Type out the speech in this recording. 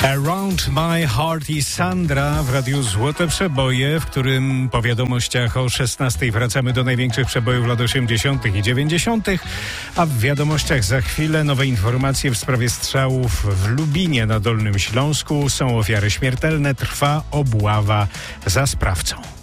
Around My Heart i Sandra w Radiu Złote Przeboje, w którym po wiadomościach o 16 wracamy do największych przebojów lat 80. i 90., a w wiadomościach za chwilę nowe informacje w sprawie strzałów w Lubinie na Dolnym Śląsku. Są ofiary śmiertelne, trwa obława za sprawcą.